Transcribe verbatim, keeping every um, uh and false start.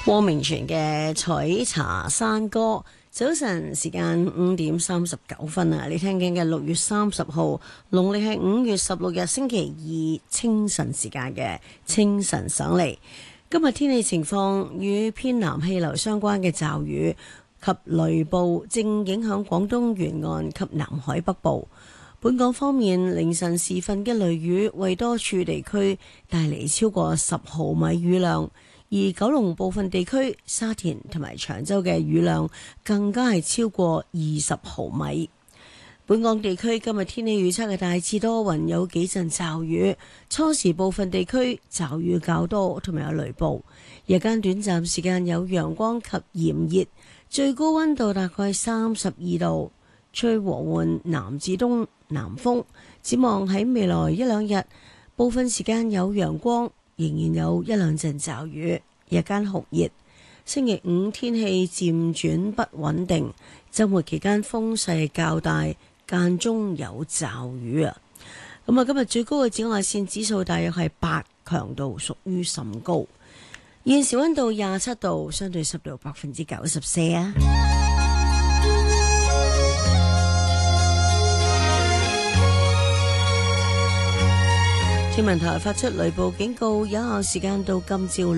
汪明荃嘅採茶山歌，早晨時間五點三十九分啊！你聽緊嘅六月三十號，農曆係五月十六日星期二清晨時間嘅清晨上嚟。今日天氣情況，與偏南氣流相關嘅驟雨及雷暴正影響廣東沿岸及南海北部。本港方面，凌晨時分嘅雷雨為多處地區帶嚟超過十毫米雨量，而九龍部分地區、沙田同埋長洲嘅雨量更加係超過二十毫米。本港地區今日天氣預測係大致多雲，有幾陣驟雨，初時部分地區驟雨較多，同埋有雷暴。日間短暫時間有陽光及炎熱，最高溫度大概三十二度，吹和緩南至東南風。展望喺未來一兩日，部分時間有陽光，仍然有一兩陣驟雨，日間酷熱。星期五天氣漸轉不穩定，週末期間風勢較大，間中有驟雨啊。咁啊，今日最高嘅紫外線指數大約係八，強度屬於甚高。現時溫度廿七度，相對濕度百分之九十四啊。天文台發出雷暴警告，有效時間到今朝